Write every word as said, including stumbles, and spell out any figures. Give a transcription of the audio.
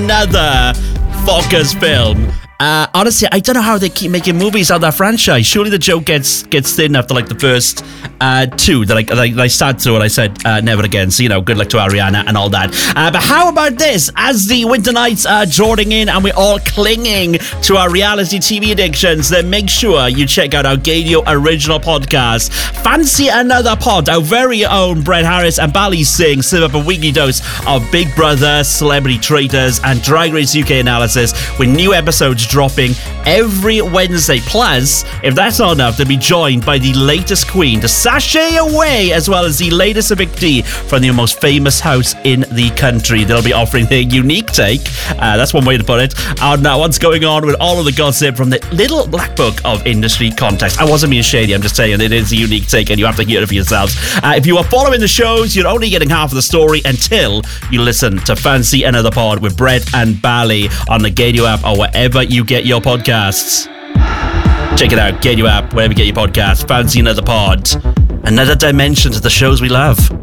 another Fockers film. Uh, honestly, I don't know how they keep making movies out of that franchise. Surely the joke gets gets thin after like the first uh, two that I, that I, that I sat through and I said uh, never again. So, you know, good luck to Ariana and all that. Uh, but how about this? As the winter nights are drawing in and we're all clinging to our reality T V addictions, then make sure you check out our Gadio original podcast, Fancy Another Pod. Our very own Brett Harris and Bally Singh serve up a weekly dose of Big Brother, Celebrity Traitors, and Drag Race U K analysis with new episodes dropping every Wednesday. Plus, if that's not enough, they'll be joined by the latest queen to sashay away, as well as the latest evictee from the most famous house in the country. They'll be offering their unique take, uh, that's one way to put it, on uh, what's going on with all of the gossip from the little black book of industry context. I wasn't being shady, I'm just saying it is a unique take and you have to hear it for yourselves. Uh, if you are following the shows, you're only getting half of the story until you listen to Fancy Another Pod with Brett and Bally on the Gadio app or wherever you get your podcasts. Check it out, Gadio app, wherever you get your podcasts. Fancy Another Pod. Another dimension to the shows we love.